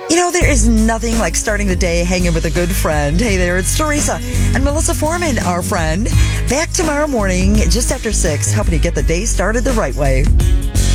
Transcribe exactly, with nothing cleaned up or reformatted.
You know, there is nothing like starting the day hanging with a good friend. Hey there, it's Teresa and Melissa Foreman, our friend. Back tomorrow morning, just after six, helping you get the day started the right way.